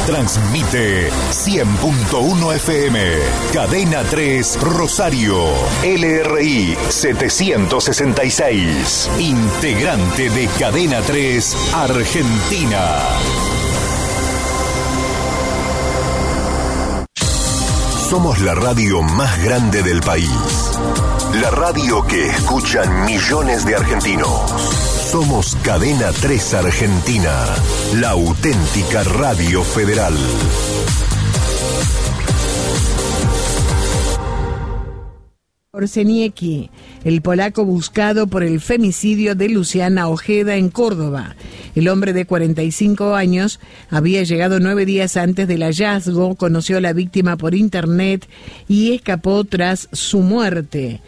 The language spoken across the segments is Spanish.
Transmite 100.1 FM. Cadena 3 Rosario. LRI 766. Integrante de Cadena 3 Argentina. Somos la radio más grande del país. La radio que escuchan millones de argentinos. Somos Cadena 3 Argentina, la auténtica radio federal. Korzeniecki, el polaco buscado por el femicidio de Luciana Ojeda en Córdoba. El hombre de 45 años había llegado 9 días antes del hallazgo, conoció a la víctima por internet y escapó tras su muerte.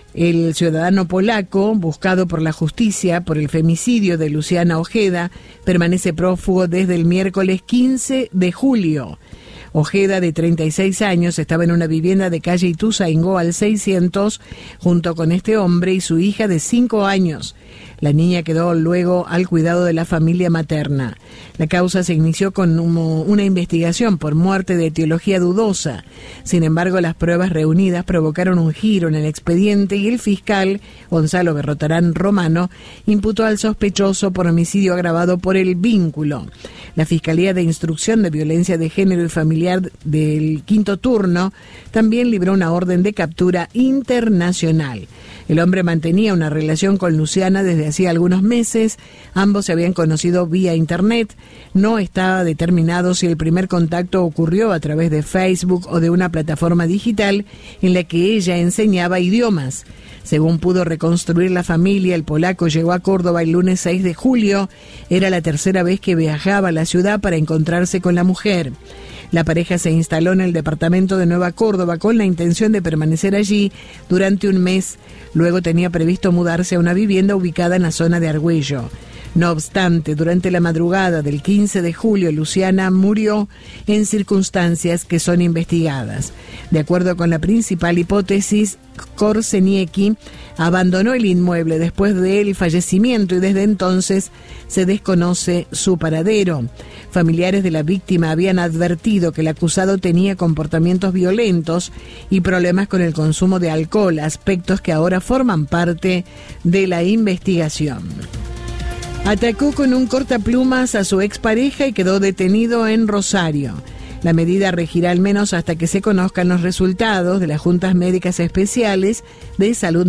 El ciudadano polaco, buscado por la justicia por el femicidio de Luciana Ojeda, permanece prófugo desde el miércoles 15 de julio. Ojeda, de 36 años, estaba en una vivienda de calle Ituzaingó al 600 junto con este hombre y su hija de 5 años. La niña quedó luego al cuidado de la familia materna. La causa se inició con una investigación por muerte de etiología dudosa. Sin embargo, las pruebas reunidas provocaron un giro en el expediente y el fiscal, Gonzalo Berrotarán Romano, imputó al sospechoso por homicidio agravado por el vínculo. La Fiscalía de Instrucción de Violencia de Género y Familiar del Quinto Turno también libró una orden de captura internacional. El hombre mantenía una relación con Luciana desde hacía algunos meses. Ambos se habían conocido vía internet. No estaba determinado si el primer contacto ocurrió a través de Facebook o de una plataforma digital en la que ella enseñaba idiomas. Según pudo reconstruir la familia, el polaco llegó a Córdoba el lunes 6 de julio. Era la tercera vez que viajaba a la ciudad para encontrarse con la mujer. La pareja se instaló en el departamento de Nueva Córdoba con la intención de permanecer allí durante un mes. Luego tenía previsto mudarse a una vivienda ubicada en la zona de Argüello. No obstante, durante la madrugada del 15 de julio, Luciana murió en circunstancias que son investigadas. De acuerdo con la principal hipótesis, Korzeniecki abandonó el inmueble después del fallecimiento y desde entonces se desconoce su paradero. Familiares de la víctima habían advertido que el acusado tenía comportamientos violentos y problemas con el consumo de alcohol, aspectos que ahora forman parte de la investigación. Atacó con un cortaplumas a su expareja y quedó detenido en Rosario. La medida regirá al menos hasta que se conozcan los resultados de las juntas médicas especiales de salud